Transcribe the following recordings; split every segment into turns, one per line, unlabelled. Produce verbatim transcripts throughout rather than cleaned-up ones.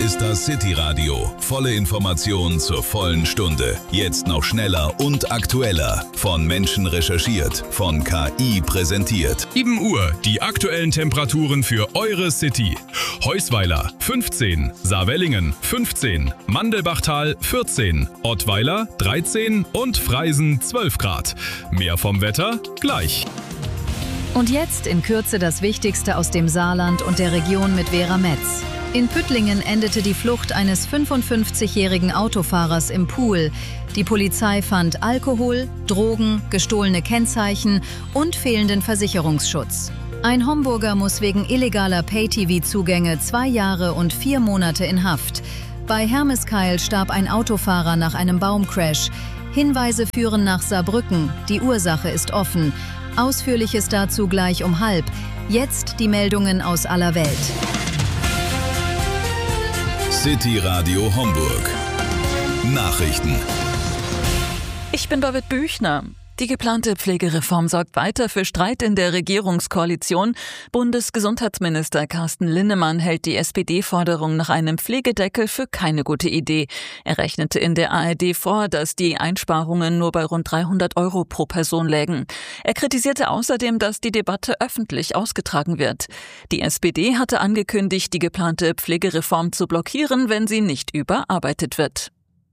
ist das City Radio. Volle Informationen zur vollen Stunde. Jetzt noch schneller und aktueller. Von Menschen recherchiert, von K I präsentiert.
sieben Uhr, die aktuellen Temperaturen für eure City. Heusweiler fünfzehn, Saarwellingen fünfzehn, Mandelbachtal vierzehn, Ottweiler dreizehn und Freisen zwölf Grad. Mehr vom Wetter gleich.
Und jetzt in Kürze das Wichtigste aus dem Saarland und der Region mit Vera Metz. In Püttlingen endete die Flucht eines fünfundfünfzigjährigen Autofahrers im Pool. Die Polizei fand Alkohol, Drogen, gestohlene Kennzeichen und fehlenden Versicherungsschutz. Ein Homburger muss wegen illegaler Pay-T V-Zugänge zwei Jahre und vier Monate in Haft. Bei Hermeskeil starb ein Autofahrer nach einem Baumcrash. Hinweise führen nach Saarbrücken. Die Ursache ist offen. Ausführliches dazu gleich um halb. Jetzt die Meldungen aus aller Welt.
City Radio Homburg. Nachrichten.
Ich bin David Büchner. Die geplante Pflegereform sorgt weiter für Streit in der Regierungskoalition. Bundesgesundheitsminister Carsten Linnemann hält die S P D-Forderung nach einem Pflegedeckel für keine gute Idee. Er rechnete in der A R D vor, dass die Einsparungen nur bei rund dreihundert Euro pro Person lägen. Er kritisierte außerdem, dass die Debatte öffentlich ausgetragen wird. Die S P D hatte angekündigt, die geplante Pflegereform zu blockieren, wenn sie nicht überarbeitet wird.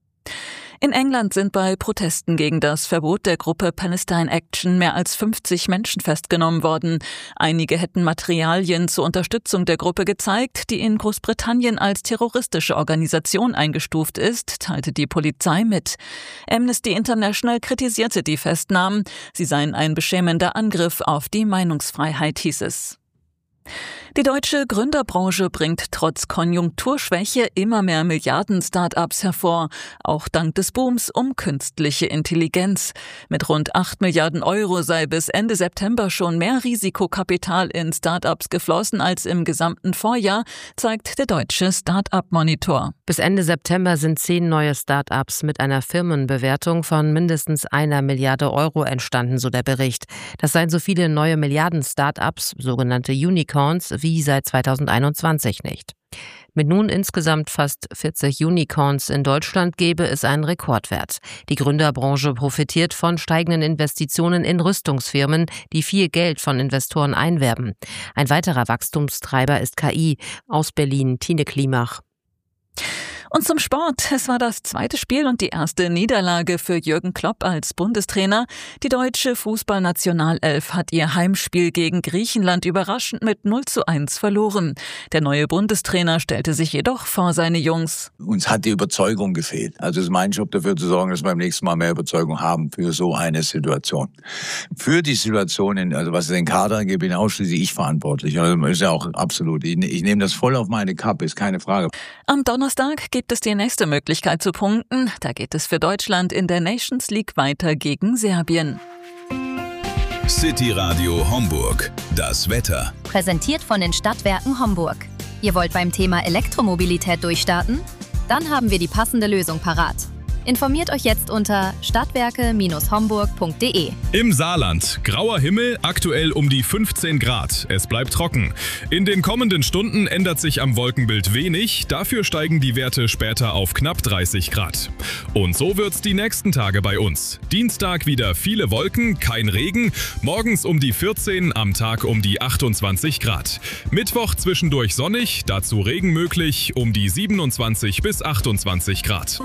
In England sind bei Protesten gegen das Verbot der Gruppe Palestine Action mehr als fünfzig Menschen festgenommen worden. Einige hätten Materialien zur Unterstützung der Gruppe gezeigt, die in Großbritannien als terroristische Organisation eingestuft ist, teilte die Polizei mit. Amnesty International kritisierte die Festnahmen. Sie seien ein beschämender Angriff auf die Meinungsfreiheit, hieß es. Die deutsche Gründerbranche bringt trotz Konjunkturschwäche immer mehr Milliarden-Start-ups hervor, auch dank des Booms um künstliche Intelligenz. Mit rund acht Milliarden Euro sei bis Ende September schon mehr Risikokapital in Start-ups geflossen als im gesamten Vorjahr, zeigt der deutsche Start-up-Monitor.
Bis Ende September sind zehn neue Start-ups mit einer Firmenbewertung von mindestens einer Milliarde Euro entstanden, so der Bericht. Das seien so viele neue Milliarden-Start-ups, sogenannte Unicorns, wie seit zweitausendeinundzwanzig nicht. Mit nun insgesamt fast vierzig Unicorns in Deutschland gebe es einen Rekordwert. Die Gründerbranche profitiert von steigenden Investitionen in Rüstungsfirmen, die viel Geld von Investoren einwerben. Ein weiterer Wachstumstreiber ist K I. Aus Berlin, Tine Klimach.
Und zum Sport. Es war das zweite Spiel und die erste Niederlage für Jürgen Klopp als Bundestrainer. Die deutsche Fußballnationalelf hat ihr Heimspiel gegen Griechenland überraschend mit null zu eins verloren. Der neue Bundestrainer stellte sich jedoch vor seine Jungs.
Uns hat die Überzeugung gefehlt. Also es ist mein Job, dafür zu sorgen, dass wir beim nächsten Mal mehr Überzeugung haben für so eine Situation. Für die Situation, in, also was den Kader angeht, bin ausschließlich ich verantwortlich. Also ist ja auch absolut. Ich, ich nehme das voll auf meine Kappe, ist keine Frage.
Am Donnerstag gibt es die nächste Möglichkeit zu punkten. Da geht es für Deutschland in der Nations League weiter gegen Serbien.
City Radio Homburg. Das Wetter.
Präsentiert von den Stadtwerken Homburg. Ihr wollt beim Thema Elektromobilität durchstarten? Dann haben wir die passende Lösung parat. Informiert euch jetzt unter stadtwerke Bindestrich homburg punkt de.
Im Saarland. Grauer Himmel, aktuell um die fünfzehn Grad. Es bleibt trocken. In den kommenden Stunden ändert sich am Wolkenbild wenig. Dafür steigen die Werte später auf knapp dreißig Grad. Und so wird's die nächsten Tage bei uns. Dienstag wieder viele Wolken, kein Regen. Morgens um die vierzehn, am Tag um die achtundzwanzig Grad. Mittwoch zwischendurch sonnig, dazu Regen möglich, um die siebenundzwanzig bis achtundzwanzig Grad.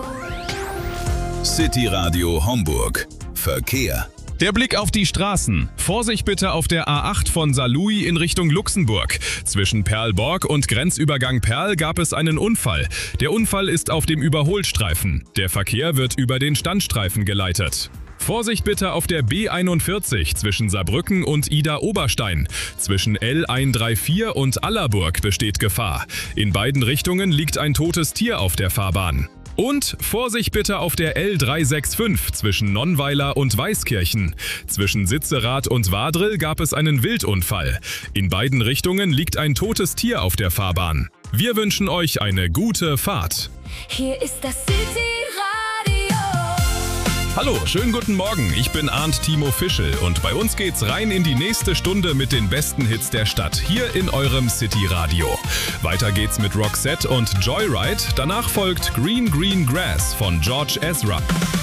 City Radio Homburg. Verkehr.
Der Blick auf die Straßen. Vorsicht bitte auf der A acht von Saarlouis in Richtung Luxemburg. Zwischen Perlborg und Grenzübergang Perl gab es einen Unfall. Der Unfall ist auf dem Überholstreifen. Der Verkehr wird über den Standstreifen geleitet. Vorsicht bitte auf der B einundvierzig zwischen Saarbrücken und Ida-Oberstein. Zwischen L hundertvierunddreißig und Allerburg besteht Gefahr. In beiden Richtungen liegt ein totes Tier auf der Fahrbahn. Und Vorsicht bitte auf der L dreihunderfünfundsechzig zwischen Nonnweiler und Weißkirchen. Zwischen Sitzerath und Wadril gab es einen Wildunfall. In beiden Richtungen liegt ein totes Tier auf der Fahrbahn. Wir wünschen euch eine gute Fahrt.
Hier ist das City Radio.
Hallo, schönen guten Morgen. Ich bin Arndt Timo Fischel und bei uns geht's rein in die nächste Stunde mit den besten Hits der Stadt, hier in eurem City Radio. Weiter geht's mit Roxette und Joyride. Danach folgt Green Green Grass von George Ezra.